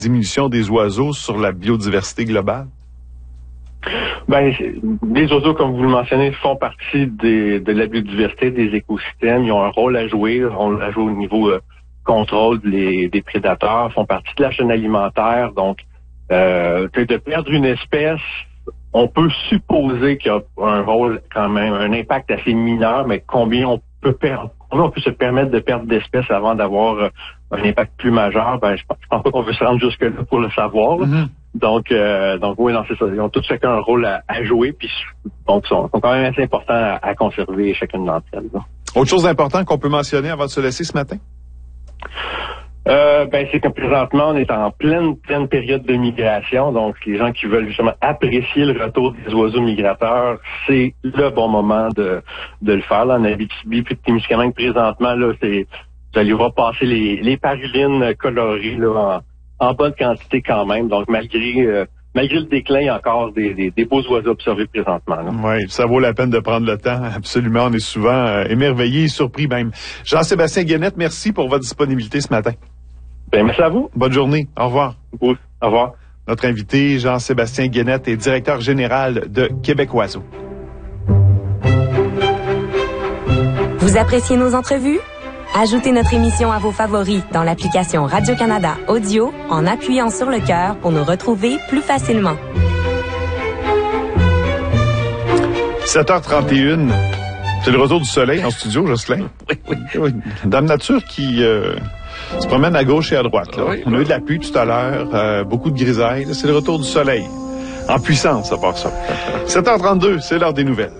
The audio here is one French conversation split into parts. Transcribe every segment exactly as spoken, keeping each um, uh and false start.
diminution des oiseaux sur la biodiversité globale? Ben, les oiseaux, comme vous le mentionnez, font partie des, de la biodiversité, des écosystèmes. Ils ont un rôle à jouer, un rôle à jouer au niveau euh, contrôle des, des prédateurs, font partie de la chaîne alimentaire. Donc, euh, que de perdre une espèce, on peut supposer qu'il y a un rôle quand même, un impact assez mineur, mais combien on peut perdre, combien on peut se permettre de perdre d'espèces avant d'avoir euh, un impact plus majeur, ben je pense, je pense pas qu'on veut se rendre jusque-là pour le savoir. Mm-hmm. Donc, euh, donc oui, non, c'est ça. Ils ont tous chacun un rôle à, à jouer, puis donc sont, sont quand même assez importants à, à conserver chacune d'entre elles. Là. Autre chose d'important qu'on peut mentionner avant de se laisser ce matin? Euh, ben c'est que présentement, on est en pleine, pleine période de migration. Donc, les gens qui veulent justement apprécier le retour des oiseaux migrateurs, c'est le bon moment de, de le faire. Là, en Abitibi, puis Témiscamingue, présentement, là, c'est vous allez voir passer les, les parulines colorées là, en, en bonne quantité quand même. Donc, malgré euh, malgré le déclin, il y a encore des, des, des beaux oiseaux observés présentement. Oui, ça vaut la peine de prendre le temps. Absolument, on est souvent euh, émerveillés et surpris même. Jean-Sébastien Guenette, merci pour votre disponibilité ce matin. Ben, merci à vous. Bonne journée. Au revoir. Oui, au revoir. Notre invité, Jean-Sébastien Guenette, est directeur général de Québec Oiseaux. Vous appréciez nos entrevues? Ajoutez notre émission à vos favoris dans l'application Radio-Canada Audio en appuyant sur le cœur pour nous retrouver plus facilement. sept heures trente et une. C'est le retour du soleil en studio, Jocelyn. Oui, oui. oui. Dame Nature qui euh, se promène à gauche et à droite. Là. Oui, On a oui. eu de la pluie tout à l'heure, euh, beaucoup de grisailles. C'est le retour du soleil. En puissance, à part ça. sept heures trente-deux, c'est l'heure des nouvelles.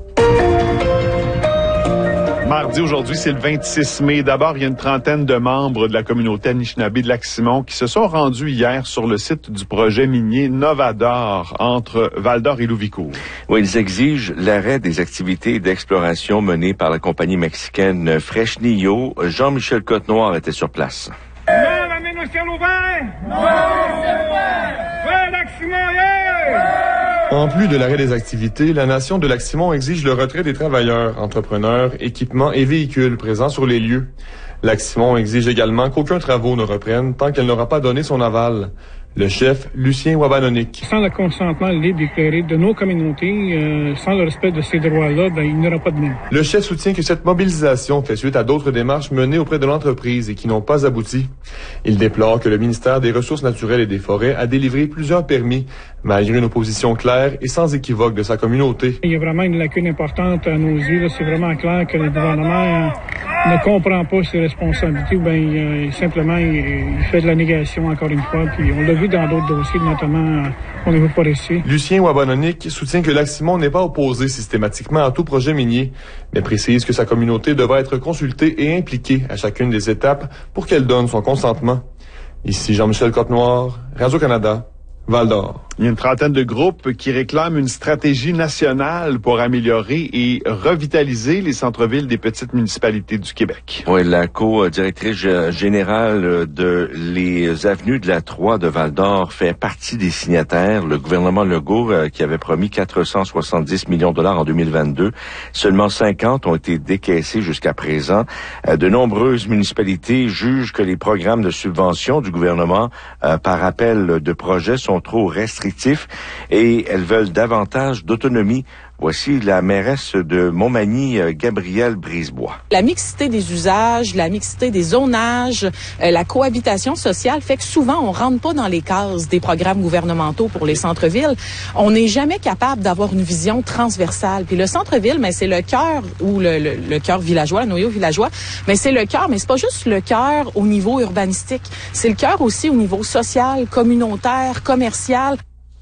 Mardi, aujourd'hui, c'est le vingt-six mai. D'abord, il y a une trentaine de membres de la communauté Anishinaabe de Lac-Simon qui se sont rendus hier sur le site du projet minier Novador entre Val-d'Or et Louvicourt. Oui, ils exigent l'arrêt des activités d'exploration menées par la compagnie mexicaine Fresnillo. Jean-Michel Côte-Noir était sur place. Non, la mine au ciel ouvert! Non, ciel ouvert! Ouais, Lac-Simon, yeah! En plus de l'arrêt des activités, la Nation de Lac-Simon exige le retrait des travailleurs, entrepreneurs, équipements et véhicules présents sur les lieux. Lac-Simon exige également qu'aucun travaux ne reprenne tant qu'elle n'aura pas donné son aval. Le chef, Lucien Wabanonik. Sans le consentement libre et éclairé de nos communautés, euh, sans le respect de ces droits-là, ben, il n'y aura pas de mine. Le chef soutient que cette mobilisation fait suite à d'autres démarches menées auprès de l'entreprise et qui n'ont pas abouti. Il déplore que le ministère des Ressources naturelles et des Forêts a délivré plusieurs permis, malgré une opposition claire et sans équivoque de sa communauté. Il y a vraiment une lacune importante à nos yeux. Là. C'est vraiment clair que le gouvernement euh, ne comprend pas ses responsabilités. Ben, euh, simplement, il, il fait de la négation encore une fois. Puis on l'a vu dans d'autres dossiers, notamment euh, au niveau forestier. Lucien Wabanonik soutient que Lac-Simon n'est pas opposé systématiquement à tout projet minier, mais précise que sa communauté devra être consultée et impliquée à chacune des étapes pour qu'elle donne son consentement. Ici Jean-Michel Côte-Noir, Radio-Canada, Val-d'Or. Il y a une trentaine de groupes qui réclament une stratégie nationale pour améliorer et revitaliser les centres-villes des petites municipalités du Québec. Oui, la co-directrice générale de les avenues de la Trois de Val-d'Or fait partie des signataires. Le gouvernement Legault, euh, qui avait promis quatre cent soixante-dix millions de dollars en deux mille vingt-deux, seulement cinquante ont été décaissés jusqu'à présent. Euh, de nombreuses municipalités jugent que les programmes de subvention du gouvernement euh, par appel de projets sont trop restrictifs et elles veulent davantage d'autonomie. Voici la mairesse de Montmagny, Gabrielle Brisebois. La mixité des usages, la mixité des zonages, euh, la cohabitation sociale fait que souvent on rentre pas dans les cases des programmes gouvernementaux pour les centres-villes. On n'est jamais capable d'avoir une vision transversale. Puis le centre-ville, mais c'est le cœur ou le, le, le cœur villageois, le noyau villageois, mais c'est le cœur, mais c'est pas juste le cœur au niveau urbanistique. C'est le cœur aussi au niveau social, communautaire, commercial.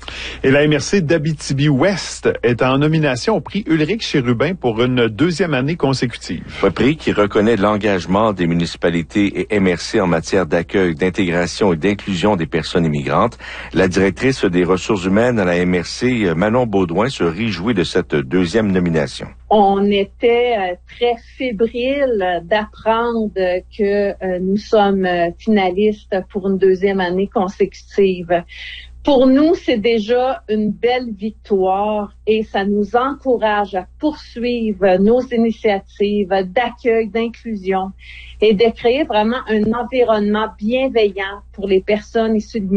Et la M R C d'Abitibi-Ouest est en nomination au prix Ulrich Chérubin pour une deuxième année consécutive. Un prix qui reconnaît l'engagement des municipalités et M R C en matière d'accueil, d'intégration et d'inclusion des personnes immigrantes. La directrice des ressources humaines à la M R C, Manon Baudouin, se réjouit de cette deuxième nomination. On était euh, très fébrile d'apprendre que euh, nous sommes finalistes pour une deuxième année consécutive. Pour nous, c'est déjà une belle victoire et ça nous encourage à poursuivre nos initiatives d'accueil, d'inclusion et de créer vraiment un environnement bienveillant pour les personnes issues de